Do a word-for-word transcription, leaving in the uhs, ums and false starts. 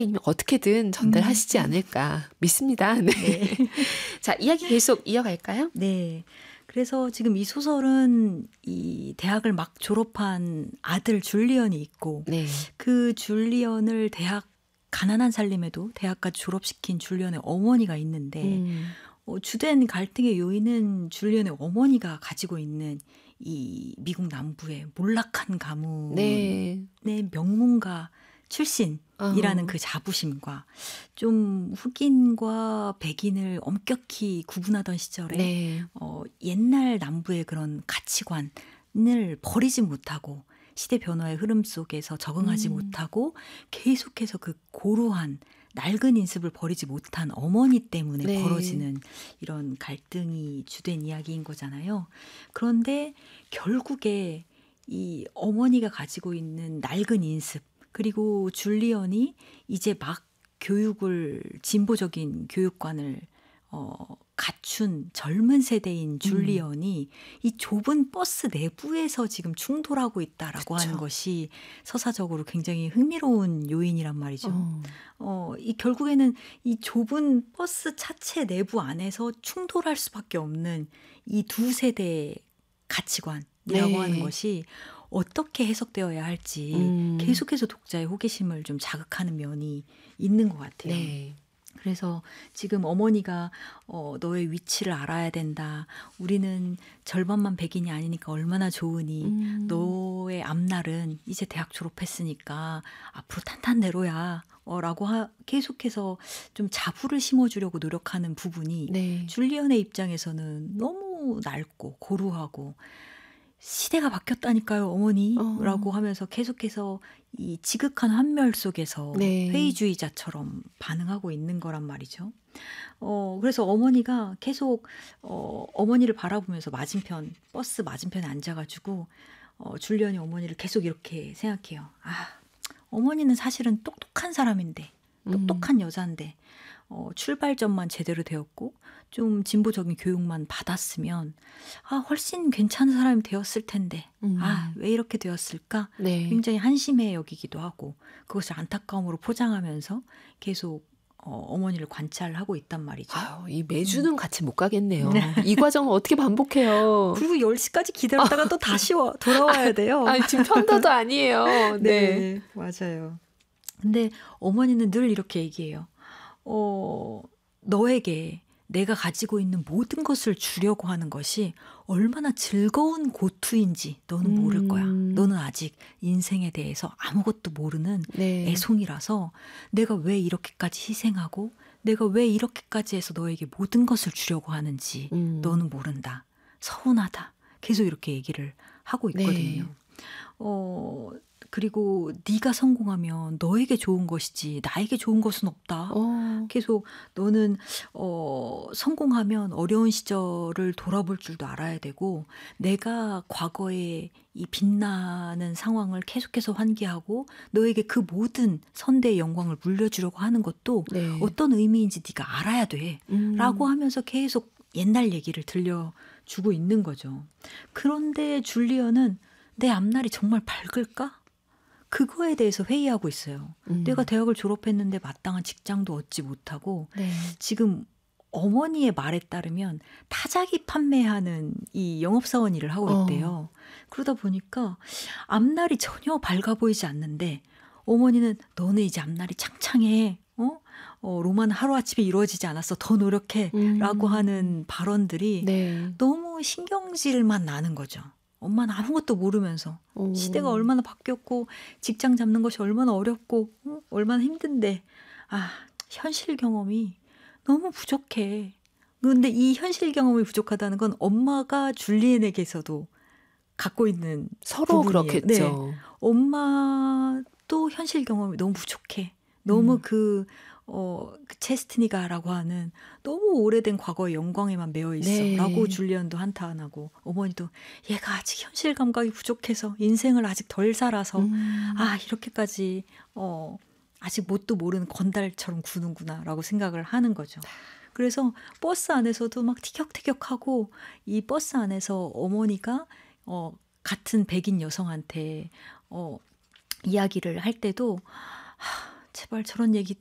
어떻게든 전달하시지 음. 않을까 믿습니다. 네. 네. 자, 이야기 계속 이어갈까요? 네. 그래서 지금 이 소설은 이 대학을 막 졸업한 아들 줄리언이 있고 네. 그 줄리언을 대학 가난한 살림에도 대학까지 졸업시킨 줄리언의 어머니가 있는데 음. 어, 주된 갈등의 요인은 줄리언의 어머니가 가지고 있는 이 미국 남부의 몰락한 가문의 네. 명문가 출신이라는 어. 그 자부심과 좀 흑인과 백인을 엄격히 구분하던 시절에 네. 어, 옛날 남부의 그런 가치관을 버리지 못하고 시대 변화의 흐름 속에서 적응하지 음. 못하고 계속해서 그 고루한 낡은 인습을 버리지 못한 어머니 때문에 네. 벌어지는 이런 갈등이 주된 이야기인 거잖아요. 그런데 결국에 이 어머니가 가지고 있는 낡은 인습 그리고 줄리언이 이제 막 교육을 진보적인 교육관을 어, 갖춘 젊은 세대인 줄리언이 음. 이 좁은 버스 내부에서 지금 충돌하고 있다라고 그쵸. 하는 것이 서사적으로 굉장히 흥미로운 요인이란 말이죠. 어. 어, 이 결국에는 이 좁은 버스 차체 내부 안에서 충돌할 수밖에 없는 이 두 세대의 가치관이라고 네. 하는 것이 어떻게 해석되어야 할지 음. 계속해서 독자의 호기심을 좀 자극하는 면이 있는 것 같아요. 네. 그래서 지금 어머니가 어, 너의 위치를 알아야 된다. 우리는 절반만 백인이 아니니까 얼마나 좋으니. 음. 너의 앞날은 이제 대학 졸업했으니까 앞으로 탄탄대로야. 어, 라고 하, 계속해서 좀 자부를 심어주려고 노력하는 부분이 네. 줄리언의 입장에서는 너무 낡고 고루하고 시대가 바뀌었다니까요, 어머니. 어. 라고 하면서 계속해서 이 지극한 환멸 속에서 네. 회의주의자처럼 반응하고 있는 거란 말이죠. 어, 그래서 어머니가 계속 어, 어머니를 바라보면서 맞은편, 버스 맞은편에 앉아가지고 어, 줄리언이 어머니를 계속 이렇게 생각해요. 아, 어머니는 사실은 똑똑한 사람인데, 똑똑한 음. 여자인데 어, 출발점만 제대로 되었고 좀 진보적인 교육만 받았으면 아 훨씬 괜찮은 사람이 되었을 텐데 음. 아, 왜 이렇게 되었을까? 네. 굉장히 한심해 여기기도 하고 그것을 안타까움으로 포장하면서 계속 어, 어머니를 관찰하고 있단 말이죠. 아유, 이 매주는 음. 같이 못 가겠네요. 이 과정을 어떻게 반복해요? 그리고 열 시까지 기다렸다가 또 다시 와, 돌아와야 돼요. 아니, 지금 편도도 아니에요. 네. 네, 맞아요. 근데 어머니는 늘 이렇게 얘기해요. 어, 너에게 내가 가지고 있는 모든 것을 주려고 하는 것이 얼마나 즐거운 고투인지 너는 음. 모를 거야. 너는 아직 인생에 대해서 아무것도 모르는 네. 애송이라서 내가 왜 이렇게까지 희생하고 내가 왜 이렇게까지 해서 너에게 모든 것을 주려고 하는지 음. 너는 모른다. 서운하다. 계속 이렇게 얘기를 하고 있거든요. 네. 어, 그리고 네가 성공하면 너에게 좋은 것이지 나에게 좋은 것은 없다. 어. 계속 너는 어, 성공하면 어려운 시절을 돌아볼 줄도 알아야 되고 내가 과거에 이 빛나는 상황을 계속해서 환기하고 너에게 그 모든 선대의 영광을 물려주려고 하는 것도 네. 어떤 의미인지 네가 알아야 돼. 음. 라고 하면서 계속 옛날 얘기를 들려주고 있는 거죠. 그런데 줄리언은 내 앞날이 정말 밝을까? 그거에 대해서 회의하고 있어요. 음. 내가 대학을 졸업했는데 마땅한 직장도 얻지 못하고 네. 지금 어머니의 말에 따르면 타자기 판매하는 이 영업사원 일을 하고 있대요. 어. 그러다 보니까 앞날이 전혀 밝아 보이지 않는데 어머니는 너는 이제 앞날이 창창해. 어? 어, 로마는 하루아침에 이루어지지 않았어. 더 노력해. 음. 라고 하는 발언들이 네. 너무 신경질만 나는 거죠. 엄마는 아무것도 모르면서 오. 시대가 얼마나 바뀌었고 직장 잡는 것이 얼마나 어렵고 어? 얼마나 힘든데 아 현실 경험이 너무 부족해. 그런데 이 현실 경험이 부족하다는 건 엄마가 줄리엔에게서도 갖고 있는 서로 부분이에요. 그렇겠죠. 네. 엄마도 현실 경험이 너무 부족해. 너무 음. 그 어, 그 체스티니가라고 하는 너무 오래된 과거의 영광에만 매여 있어. 네. 라고 줄리언도 한탄하고 어머니도 얘가 아직 현실 감각이 부족해서 인생을 아직 덜 살아서 음. 아 이렇게까지 어, 아직 뭣도 모르는 건달처럼 구는구나 라고 생각을 하는 거죠. 그래서 버스 안에서도 막 티격태격하고 이 버스 안에서 어머니가 어, 같은 백인 여성한테 어, 이야기를 할 때도 하, 제발 저런 얘기